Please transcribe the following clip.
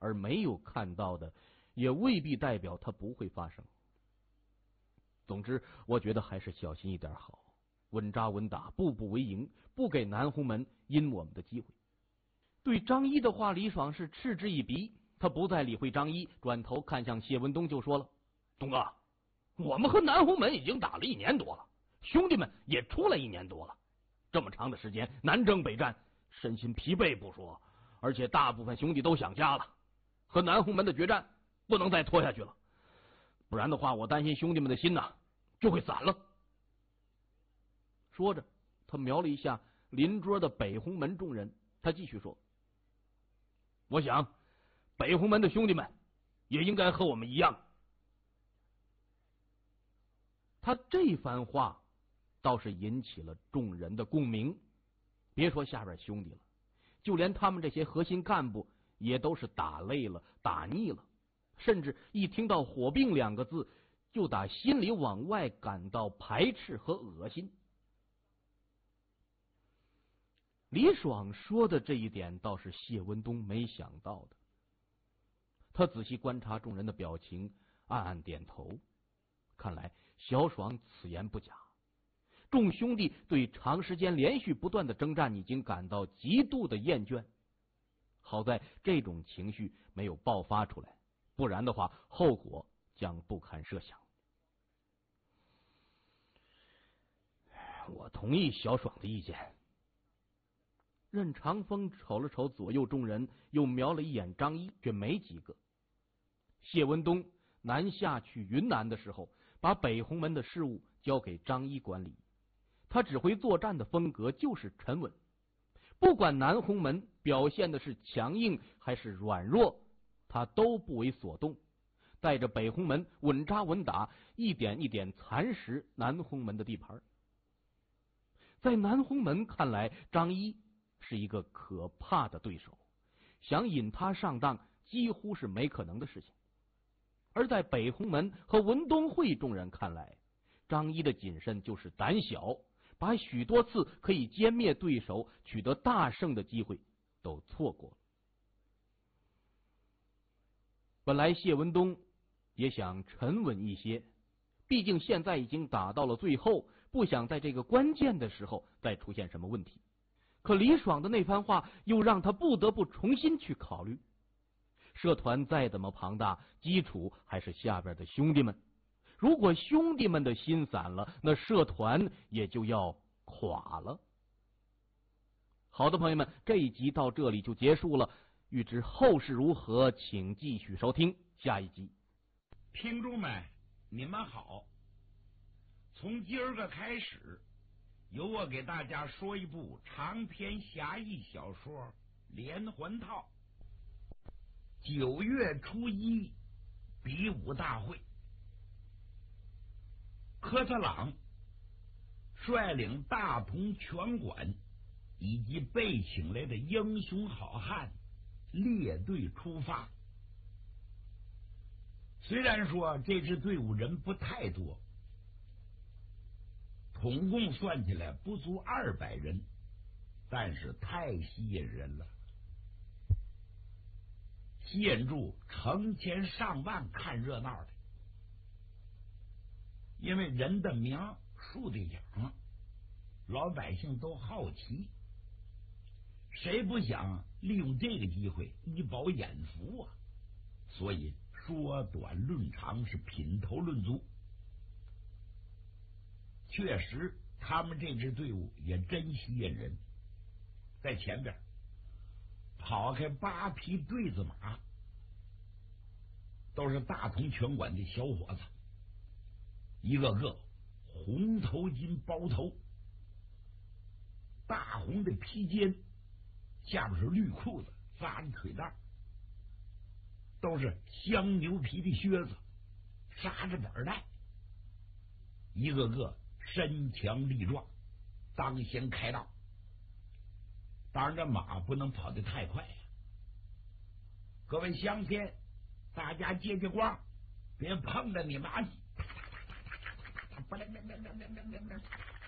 而没有看到的，也未必代表它不会发生。总之，我觉得还是小心一点好，稳扎稳打，步步为营，不给南红门阴我们的机会。对张一的话，李爽是嗤之以鼻，他不再理会张一，转头看向谢文东就说了：“东哥，我们和南红门已经打了1年多了，兄弟们也出来1年多了，这么长的时间南征北战，身心疲惫不说，而且大部分兄弟都想家了，和南红门的决战不能再拖下去了，不然的话，我担心兄弟们的心呐就会散了。”说着，他瞄了一下邻桌的北红门众人，他继续说：“我想北红门的兄弟们也应该和我们一样。”他这番话倒是引起了众人的共鸣，别说下边兄弟了，就连他们这些核心干部也都是打累了，打腻了，甚至一听到火并2个字，就打心里往外感到排斥和恶心。李爽说的这一点倒是谢文东没想到的，他仔细观察众人的表情，暗暗点头，看来小爽此言不假。众兄弟对长时间连续不断的征战已经感到极度的厌倦，好在这种情绪没有爆发出来，不然的话后果将不堪设想。我同意小爽的意见。任长风瞅了瞅左右众人，又瞄了一眼张一，却没几个。谢文东南下去云南的时候，把北红门的事务交给张一管理，他指挥作战的风格就是沉稳，不管南红门表现的是强硬还是软弱，他都不为所动，带着北红门稳扎稳打，一点一点蚕食南红门的地盘。在南红门看来，张一是一个可怕的对手，想引他上当几乎是没可能的事情。而在北红门和文东会众人看来，张一的谨慎就是胆小，把许多次可以歼灭对手、取得大胜的机会都错过了。本来谢文东也想沉稳一些，毕竟现在已经打到了最后，不想在这个关键的时候再出现什么问题。可李爽的那番话又让他不得不重新去考虑，社团再怎么庞大，基础还是下边的兄弟们，如果兄弟们的心散了，那社团也就要垮了。好的朋友们，这一集到这里就结束了，欲知后事如何，请继续收听下一集。 听众们，你们好，从今儿个开始，由我给大家说一部长篇侠义小说《连环套》。9月初1，比武大会，科特朗率领大同拳馆以及被请来的英雄好汉列队出发。虽然说这支队伍人不太多，统共算起来不足200人，但是太吸引人了，吸引住成千上万看热闹的。因为人的名，树的影，老百姓都好奇，谁不想利用这个机会一饱眼福啊？所以说短论长，是品头论足。确实，他们这支队伍也真吸引人。在前边跑开8匹对子马，都是大同拳馆的小伙子，一个个红头巾包头，大红的披肩，下边是绿裤子，扎着腿带，都是香牛皮的靴子，扎着板带，一个个身强力壮，当先开道。当然这马不能跑得太快呀，各位乡亲，大家借借光，别碰着你马匹。